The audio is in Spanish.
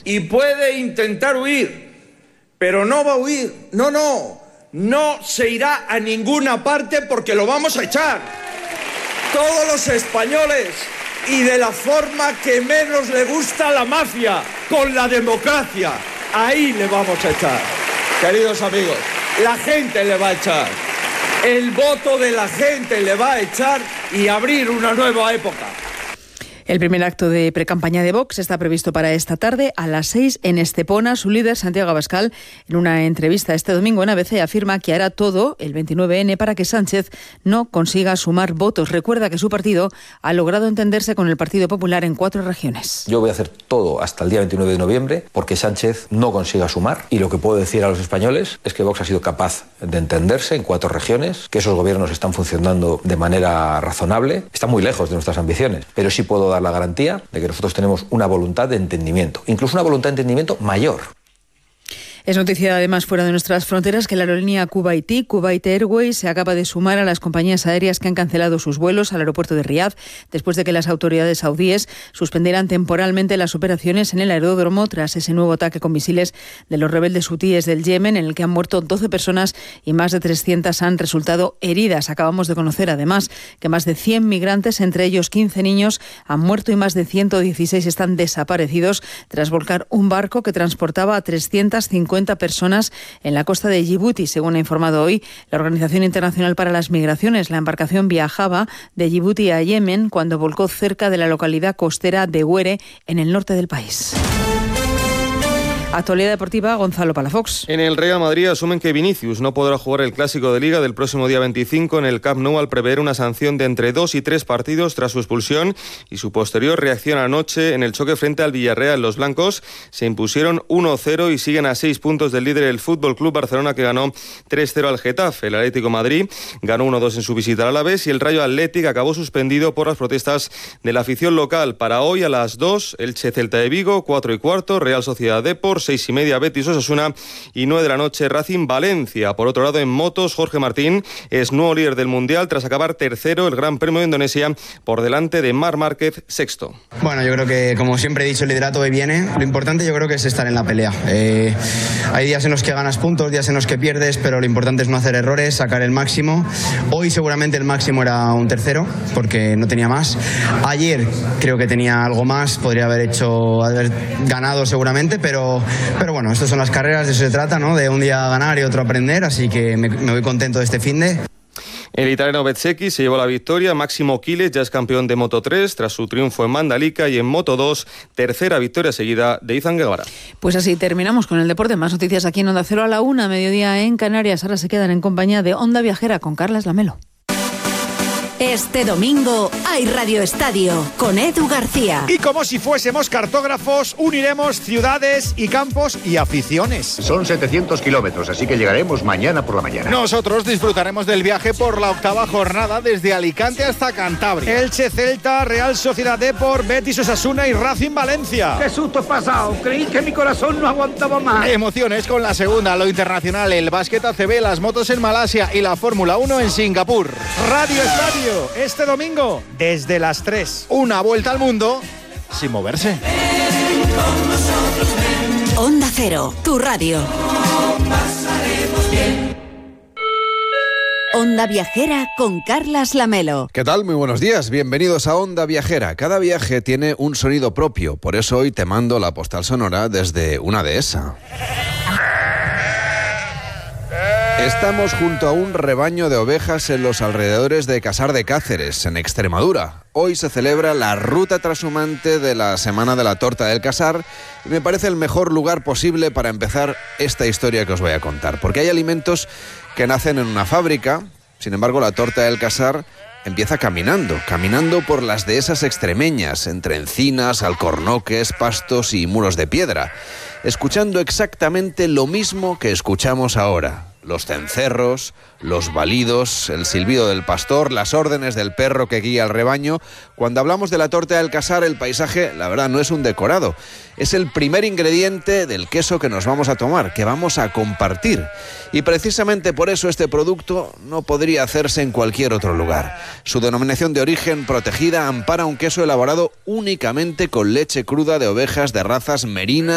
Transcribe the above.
y puede intentar huir, pero no va a huir, no se irá a ninguna parte porque lo vamos a echar. Todos los españoles y de la forma que menos le gusta a la mafia, con la democracia, ahí le vamos a echar. Queridos amigos, la gente le va a echar, el voto de la gente le va a echar y abrir una nueva época. El primer acto de precampaña de Vox está previsto para esta tarde a las 6 en Estepona. Su líder, Santiago Abascal, en una entrevista este domingo en ABC, afirma que hará todo el 29N para que Sánchez no consiga sumar votos. Recuerda que su partido ha logrado entenderse con el Partido Popular en 4 regiones. Yo voy a hacer todo hasta el día 29 de noviembre porque Sánchez no consiga sumar, y lo que puedo decir a los españoles es que Vox ha sido capaz de entenderse en 4 regiones, que esos gobiernos están funcionando de manera razonable. Está muy lejos de nuestras ambiciones, pero sí puedo dar la garantía de que nosotros tenemos una voluntad de entendimiento, incluso una voluntad de entendimiento mayor. Es noticia además fuera de nuestras fronteras que la aerolínea Kuwait Airways se acaba de sumar a las compañías aéreas que han cancelado sus vuelos al aeropuerto de Riad después de que las autoridades saudíes suspendieran temporalmente las operaciones en el aeródromo tras ese nuevo ataque con misiles de los rebeldes hutíes del Yemen, en el que han muerto 12 personas y más de 300 han resultado heridas. Acabamos de conocer además que más de 100 migrantes, entre ellos 15 niños, han muerto y más de 116 están desaparecidos tras volcar un barco que transportaba a 350 personas en la costa de Yibuti, según ha informado hoy la Organización Internacional para las Migraciones. La embarcación viajaba de Yibuti a Yemen cuando volcó cerca de la localidad costera de Huere, en el norte del país. Actualidad deportiva, Gonzalo Palafox. En el Real Madrid asumen que Vinicius no podrá jugar el Clásico de Liga del próximo día 25 en el Camp Nou al prever una sanción de entre 2 y 3 partidos tras su expulsión y su posterior reacción anoche en el choque frente al Villarreal. Los blancos se impusieron 1-0 y siguen a 6 puntos del líder, el Fútbol Club Barcelona, que ganó 3-0 al Getafe. El Atlético Madrid ganó 1-2 en su visita al Alavés y el Rayo Athletic acabó suspendido por las protestas de la afición local. Para hoy a las 2, Elche Celta de Vigo, 4:15, Real Sociedad Depor, 6:30 Betis Osasuna y 9 de la noche Racing Valencia. Por otro lado, en motos, Jorge Martín es nuevo líder del Mundial tras acabar tercero el Gran Premio de Indonesia por delante de Marc Márquez, sexto. Bueno, yo creo que, como siempre he dicho, el liderato hoy viene. Lo importante yo creo que es estar en la pelea. Hay días en los que ganas puntos, días en los que pierdes, pero lo importante es no hacer errores, sacar el máximo. Hoy seguramente el máximo era un tercero, porque no tenía más. Ayer creo que tenía algo más, podría haber ganado seguramente, pero bueno, estas son las carreras, de eso se trata, ¿no? De un día ganar y otro aprender, así que me voy contento de este finde. El italiano Bezzecchi se llevó la victoria. Máximo Quiles ya es campeón de Moto 3 tras su triunfo en Mandalika, y en Moto 2, tercera victoria seguida de Izan Guevara. Pues así terminamos con el deporte. Más noticias aquí en Onda Cero a la 1, mediodía en Canarias. Ahora se quedan en compañía de Onda Viajera con Carlas Lamelo. Este domingo hay Radio Estadio con Edu García. Y como si fuésemos cartógrafos, uniremos ciudades y campos y aficiones. Son 700 kilómetros, así que llegaremos mañana por la mañana. Nosotros disfrutaremos del viaje por la 8ª jornada desde Alicante hasta Cantabria. Elche, Celta, Real Sociedad Depor, Betis Osasuna y Racing Valencia. ¡Qué susto pasado! Creí que mi corazón no aguantaba más. Emociones con la segunda, lo internacional, el básquet ACB, las motos en Malasia y la Fórmula 1 en Singapur. Radio Estadio, este domingo, desde las 3. Una vuelta al mundo sin moverse. Onda Cero, tu radio. Onda Viajera con Carlas Lamelo. ¿Qué tal? Muy buenos días. Bienvenidos a Onda Viajera. Cada viaje tiene un sonido propio. Por eso hoy te mando la postal sonora desde una dehesa. Estamos junto a un rebaño de ovejas en los alrededores de Casar de Cáceres, en Extremadura. Hoy se celebra la ruta trashumante de la Semana de la Torta del Casar y me parece el mejor lugar posible para empezar esta historia que os voy a contar. Porque hay alimentos que nacen en una fábrica, sin embargo la Torta del Casar empieza caminando por las dehesas extremeñas, entre encinas, alcornoques, pastos y muros de piedra, escuchando exactamente lo mismo que escuchamos ahora. Los cencerros, los balidos, el silbido del pastor, las órdenes del perro que guía al rebaño. Cuando hablamos de la torta del Casar, el paisaje, la verdad, no es un decorado. Es el primer ingrediente del queso que nos vamos a tomar, que vamos a compartir. Y precisamente por eso este producto no podría hacerse en cualquier otro lugar. Su denominación de origen protegida ampara un queso elaborado únicamente con leche cruda de ovejas de razas merinas,